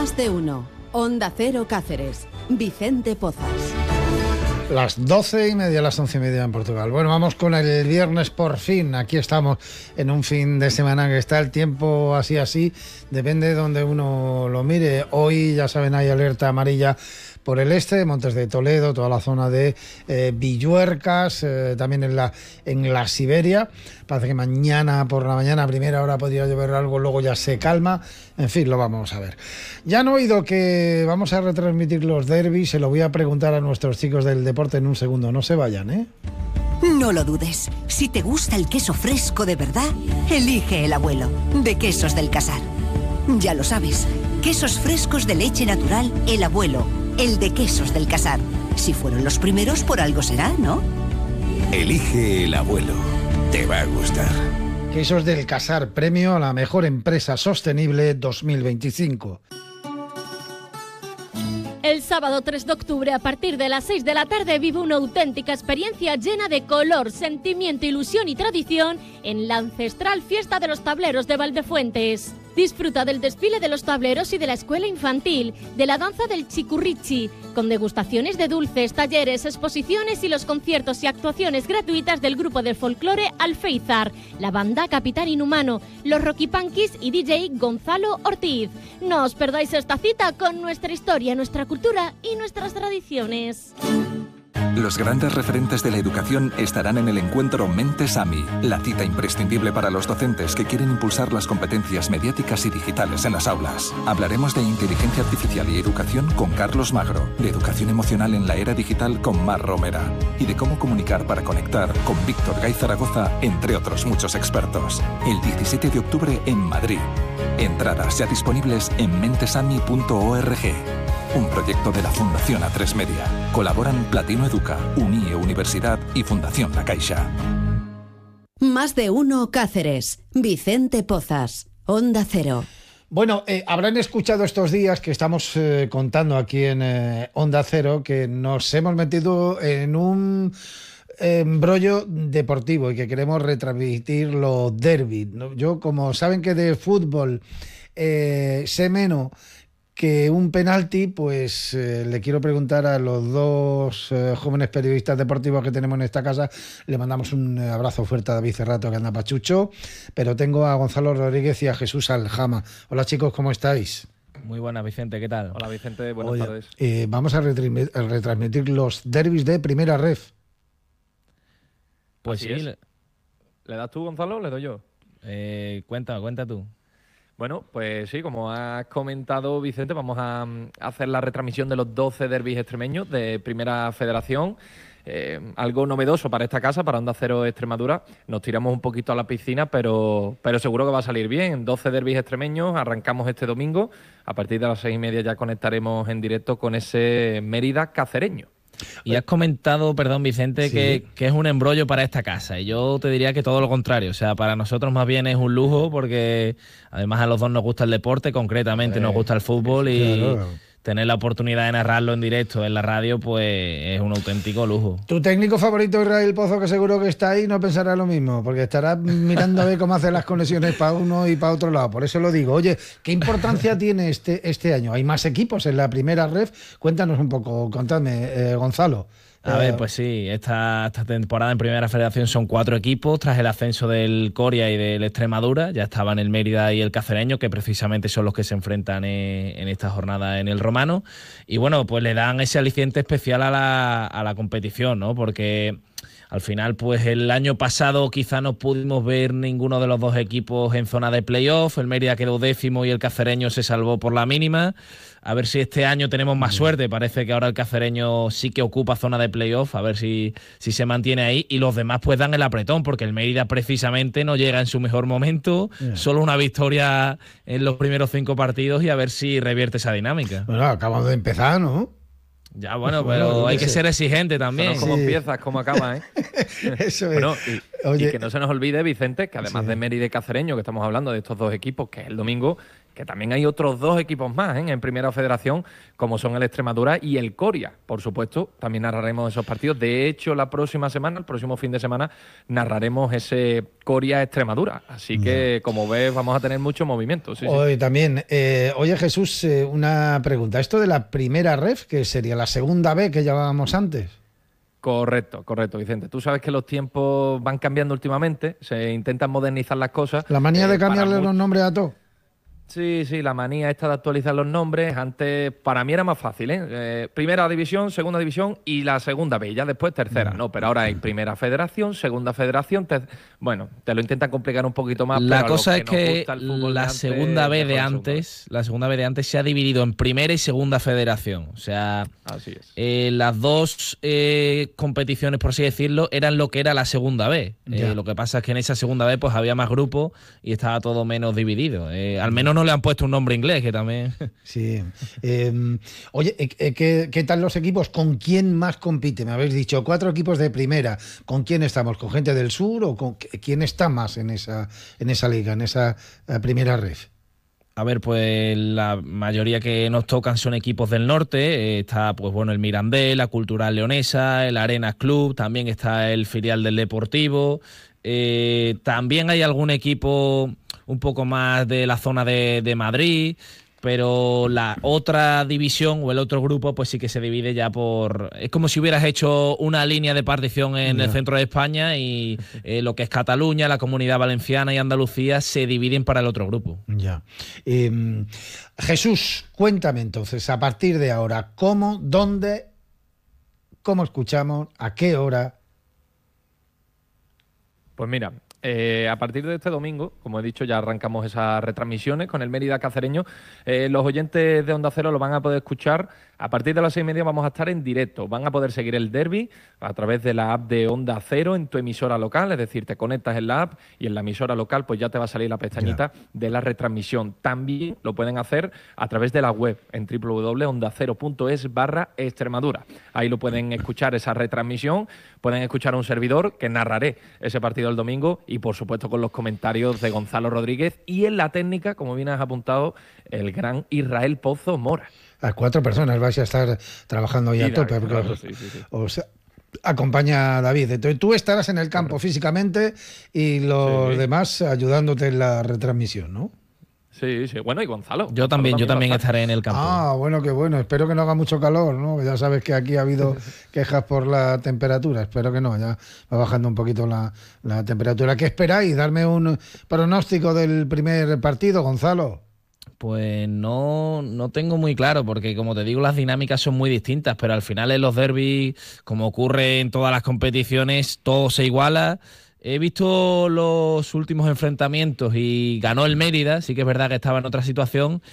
Más de uno. Onda Cero Cáceres. Vicente Pozas. Las 12:30, las 11:30 en Portugal. Bueno, vamos con el viernes por fin. Aquí estamos en un fin de semana que está el tiempo así. Depende de donde uno lo mire. Hoy, ya saben, hay alerta amarilla por el este, Montes de Toledo, toda la zona de Villuercas, también en la Siberia. Parece que mañana por la mañana, a primera hora, podría llover algo, luego ya se calma. En fin, lo vamos a ver. Ya han oído que vamos a retransmitir los derbis. Se lo voy a preguntar a nuestros chicos del deporte en un segundo. No se vayan, ¿eh? No lo dudes. Si te gusta el queso fresco de verdad, elige El Abuelo, de Quesos del Casar. Ya lo sabes, quesos frescos de leche natural El Abuelo, el de Quesos del Casar. Si fueron los primeros, por algo será, ¿no? Elige El Abuelo. Te va a gustar. Quesos del Casar, premio a la mejor empresa sostenible 2025. El sábado 3 de octubre, a partir de las 6 de la tarde, vive una auténtica experiencia llena de color, sentimiento, ilusión y tradición en la ancestral Fiesta de los Tableros de Valdefuentes. Disfruta del desfile de los tableros y de la escuela infantil, de la danza del chicurrichi, con degustaciones de dulces, talleres, exposiciones y los conciertos y actuaciones gratuitas del grupo de folclore Alféizar, la banda Capitán Inhumano, los Rocky Punkies y DJ Gonzalo Ortiz. No os perdáis esta cita con nuestra historia, nuestra cultura y nuestras tradiciones. Los grandes referentes de la educación estarán en el encuentro Mentes AMI, la cita imprescindible para los docentes que quieren impulsar las competencias mediáticas y digitales en las aulas. Hablaremos de inteligencia artificial y educación con Carlos Magro, de educación emocional en la era digital con Mar Romera y de cómo comunicar para conectar con Víctor Gay Zaragoza, entre otros muchos expertos. El 17 de octubre en Madrid. Entradas ya disponibles en mentesami.org. Un proyecto de la Fundación A3 Media. Colaboran Platino Educa, UNIE Universidad y Fundación La Caixa. Más de uno Cáceres. Vicente Pozas. Onda Cero. Bueno, habrán escuchado estos días que estamos contando aquí en Onda Cero que nos hemos metido en un embrollo deportivo y que queremos retransmitir los derbis, ¿no? Yo, como saben que de fútbol sé menos que un penalti, pues le quiero preguntar a los dos jóvenes periodistas deportivos que tenemos en esta casa. Le mandamos un abrazo fuerte a David Cerrato, que anda pachucho, pero tengo a Gonzalo Rodríguez y a Jesús Aljama. Hola chicos, ¿cómo estáis? Muy buenas, Vicente, ¿qué tal? Hola Vicente, buenas tardes. Vamos a retransmitir los derbis de Primera Ref. Pues así sí. Es. ¿Le das tú, Gonzalo, o le doy yo? Cuenta tú. Bueno, pues sí, como has comentado, Vicente, vamos a hacer la retransmisión de los 12 derbis extremeños de Primera Federación. Algo novedoso para esta casa, para Onda Cero Extremadura. Nos tiramos un poquito a la piscina, pero seguro que va a salir bien. 12 derbis extremeños, arrancamos este domingo. A partir de las 6:30 ya conectaremos en directo con ese Mérida cacereño. Y has comentado, perdón Vicente, sí, que es un embrollo para esta casa. Y yo te diría que todo lo contrario. O sea, para nosotros más bien es un lujo porque además a los dos nos gusta el deporte, concretamente nos gusta el fútbol y claro, tener la oportunidad de narrarlo en directo en la radio pues es un auténtico lujo. Tu técnico favorito, Israel Pozo, que seguro que está ahí, no pensará lo mismo, porque estará mirando a ver cómo hace las conexiones para uno y para otro lado. Por eso lo digo. Oye, ¿qué importancia tiene este año? ¿Hay más equipos en la Primera Ref? Cuéntanos un poco, contadme, Gonzalo. A ver, pues sí, esta temporada en Primera Federación son 4 equipos tras el ascenso del Coria y del Extremadura. Ya estaban el Mérida y el Cacereño, que precisamente son los que se enfrentan en esta jornada en el Romano. Y bueno, pues le dan ese aliciente especial a la competición, ¿no? Porque al final, pues el año pasado quizá no pudimos ver ninguno de los dos equipos en zona de playoff. El Mérida quedó 10º y el Cacereño se salvó por la mínima. A ver si este año tenemos más suerte. Parece que ahora el Cacereño sí que ocupa zona de playoff. A ver si se mantiene ahí. Y los demás pues dan el apretón, porque el Mérida precisamente no llega en su mejor momento. Solo una victoria en los primeros 5 partidos y a ver si revierte esa dinámica. Bueno, acabamos de empezar, ¿no? Ya, bueno, pero hay que ser exigente también. Eso no es como empiezas, como acaba, ¿eh? Eso es. Bueno, y que no se nos olvide, Vicente, que además de Mérida y Cacereño, que estamos hablando de estos dos equipos, que es el domingo, que también hay otros 2 equipos más en Primera Federación, como son el Extremadura y el Coria. Por supuesto, también narraremos esos partidos. De hecho, el próximo fin de semana, narraremos ese Coria-Extremadura. Así que, como ves, vamos a tener mucho movimiento. Sí, Hoy también. Oye, Jesús, una pregunta. ¿Esto de la primera ref, que sería la segunda B que llevábamos antes? Correcto, Vicente. Tú sabes que los tiempos van cambiando últimamente, se intentan modernizar las cosas. La manía de cambiarle los nombres a todo. Sí, la manía esta de actualizar los nombres. Antes, para mí era más fácil, Primera división, segunda división y la segunda B, y ya después tercera. No, pero ahora hay Primera Federación, Segunda Federación. Bueno, te lo intentan complicar un poquito más. La pero cosa es que la segunda B de antes se ha dividido en Primera y Segunda Federación. O sea, así es. Las dos competiciones, por así decirlo, eran lo que era la Segunda B. Lo que pasa es que en esa Segunda B pues había más grupos y estaba todo menos dividido. Al menos no le han puesto un nombre inglés, que también... Sí. Oye, ¿qué tal los equipos? ¿Con quién más compite? Me habéis dicho 4 equipos de primera. ¿Con quién estamos? ¿Con gente del sur o con quién está más en esa liga, en esa primera ref? A ver, pues la mayoría que nos tocan son equipos del norte. Está, pues bueno, el Mirandés, la Cultural Leonesa, el Arenas Club, también está el filial del Deportivo. También hay algún equipo un poco más de la zona de Madrid, pero la otra división o el otro grupo pues sí que se divide ya por... Es como si hubieras hecho una línea de partición en el centro de España y lo que es Cataluña, la Comunidad Valenciana y Andalucía se dividen para el otro grupo. Ya. Jesús, cuéntame entonces, a partir de ahora, ¿cómo, dónde, cómo escuchamos, a qué hora? Pues mira... a partir de este domingo, como he dicho, ya arrancamos esas retransmisiones con el Mérida Cacereño. Los oyentes de Onda Cero lo van a poder escuchar. A partir de las 6:30 vamos a estar en directo. Van a poder seguir el derbi a través de la app de Onda Cero en tu emisora local. Es decir, te conectas en la app y en la emisora local pues ya te va a salir la pestañita de la retransmisión. También lo pueden hacer a través de la web en www.ondacero.es/Extremadura. Ahí lo pueden escuchar esa retransmisión. Pueden escuchar a un servidor que narraré ese partido el domingo y, por supuesto, con los comentarios de Gonzalo Rodríguez y en la técnica, como bien has apuntado, el gran Israel Pozo Mora. A 4 personas vais a estar trabajando ya a tope. Claro, sí. Os acompaña David. Entonces, tú estarás en el campo físicamente y los demás ayudándote en la retransmisión, ¿no? Sí. Bueno, y Gonzalo. Yo también estaré en el campo. Ah, bueno, qué bueno. Espero que no haga mucho calor, ¿no? Ya sabes que aquí ha habido quejas por la temperatura. Espero que no, ya va bajando un poquito la temperatura. ¿Qué esperáis? Darme un pronóstico del primer partido, Gonzalo. Pues no tengo muy claro, porque como te digo, las dinámicas son muy distintas, pero al final en los derbis, como ocurre en todas las competiciones, todo se iguala. He visto los últimos enfrentamientos y ganó el Mérida, sí que es verdad que estaba en otra situación,